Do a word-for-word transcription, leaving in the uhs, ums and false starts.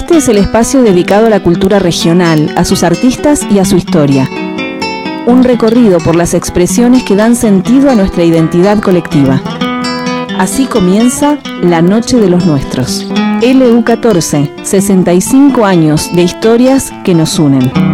Este es el espacio dedicado a la cultura regional, a sus artistas y a su historia. Un recorrido por las expresiones que dan sentido a nuestra identidad colectiva. Así comienza La Noche de los Nuestros. L U catorce, sesenta y cinco años de historias que nos unen.